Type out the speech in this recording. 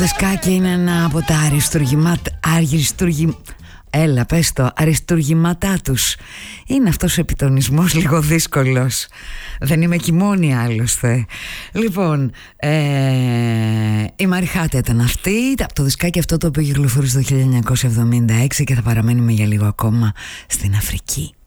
Σκάκι είναι ένα από τα αριστουργήματά τους. Είναι αυτός ο επιτονισμός λίγο δύσκολος. Δεν είμαι και μόνη άλλωστε. Λοιπόν, η Μαριχάτα ήταν αυτή, από το δισκάκι αυτό το οποίο κυκλοφόρησε το 1976 και θα παραμένουμε για λίγο ακόμα στην Αφρική.